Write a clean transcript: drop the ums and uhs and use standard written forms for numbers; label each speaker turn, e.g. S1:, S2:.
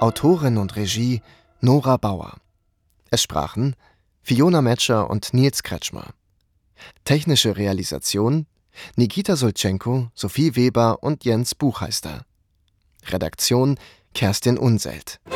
S1: Autorin und Regie Nora Bauer. Es sprachen Fiona Metscher und Nils Kretschmer. Technische Realisation Nikita Sultschenko, Sophie Weber und Jens Buchheister. Redaktion Kerstin Unselt.